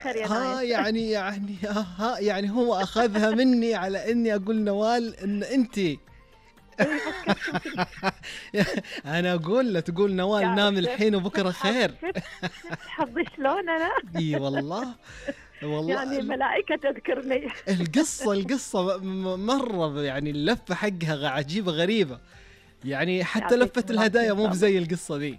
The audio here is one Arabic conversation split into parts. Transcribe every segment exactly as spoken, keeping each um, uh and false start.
خير يا ها نايف. يعني يعني ها يعني هو أخذها مني على إني أقول نوال إن أنتِ. إي فكّرتني كذا. أنا أقول لا تقول نوال يا نامي شُفت الحين شُفت وبكرة حظ خير. شُفت شُفت حظي شلون أنا. إي والله، والله يعني ال ملائكة تذكرني. القصة القصة م م مرّة ب يعني اللفة حقها غ عجيبة غريبة، يعني حتى لفة يعطيكم العافية الهدايا إن مو شاء الله. بزي القصة ذي.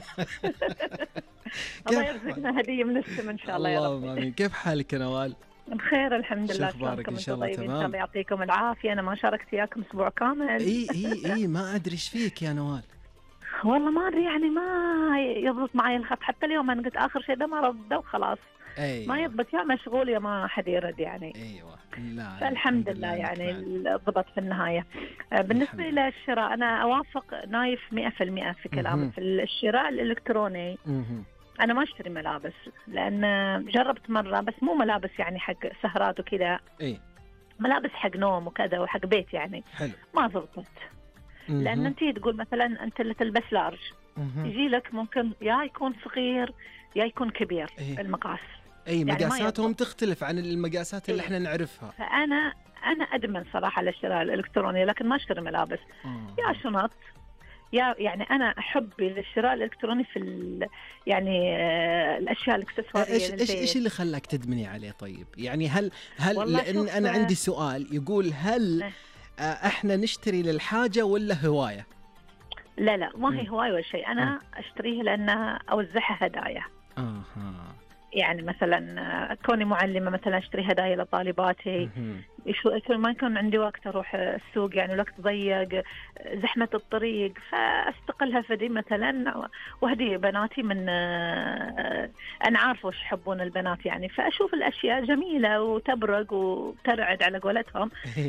الله كيف حالك؟ يرزقنا هدية من السما إن شاء الله يا اللهم ربي. آمين، كيف حالِك يا نوال؟ بخير الحمد شو لله، أخبارِك إن شلونكم شاء أنتم الله طيبين؟ إن شاء تمام؟ الله يعطيكم العافية. أنا ما شاركت وياكم أسبوع كامل. إي، إي، إي، ما أدري إيش فيك يا نوال. والله ما أدري يعني ما يضبط معي الخط، حتى اليوم أنا قلت آخر شيء ده ما ردّوا وخلاص. ما أيوه، يضبط، يا مشغول يا ما حد يرد يعني. أيوه، لا، لا فالحمد الحمد لله لله إنِّك يعني معنا. ال ضبط في النهاية. آآ بالنسبة الحمد لله. إلى الشراء أنا أوافق نايف مئة في المئة في كلامك. اهم، في الشراء الإلكتروني اهم، أنا ما أشتري ملابس، لأن جرّبت مرّة بس مو ملابس يعني حق سهرات وكذا، إي، ملابس حق نوم وكذا وحق بيت يعني. حلو. ما ضبطت. لأن اهم، أنتِ تقول مثلًا أنت اللي تلبس large، اهم، ييجي لك ممكن يا يكون صغير يا يكون كبير إي، المقاس، أي يعني ما مقاساتهم يضبط. تختلف عن المقاسات اللي إيه. إحنا نعرفها. فأنا أنا أدمن صراحة للشراء الإلكتروني، لكن ما أشتري ملابس. يا أها. شنط، يا يعني أنا حُبّي للشراء الإلكتروني في ال يعني آآ الأشياء أ الإكسسوارية إيش إيش إيش للبيت. اللي خلّاك تدمني عليه طيب؟ يعني هل هل والله لإن شوف أنا آه، عندي سؤال يقول هل آآ إحنا نشتري للحاجة والّا هواية؟ لا، لأ ما إمم، هي هواية ولا شيء، إمم، أنا أشتريه لأنها أوزّعها هدايا. أها، يعني مثلًا آه، كوني مُعلِّمة مثلًا أشتري هدايا لطالباتي. اهم، يشو يكون ما يكون عندي وقت أروح السوق، يعني الوقت ضيّق، زحمة الطريق، فأستقلها في دي مثلًا وأهدي بناتي من آه، أنا عارفة وش يحبون البنات يعني، فأشوف الأشياء جميلة وتبرق وترعد على قولتهم.